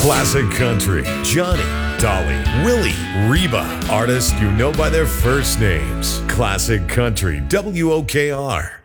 Classic country. Johnny, Dolly, Willie, Reba. Artists you know by their first names. Classic country. WOKR.